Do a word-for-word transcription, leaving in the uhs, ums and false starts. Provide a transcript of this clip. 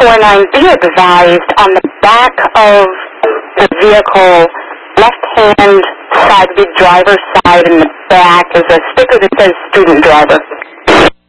forty-nine, be advised on the back of the vehicle, left-hand side, the driver's side in the back, is a sticker that says student driver.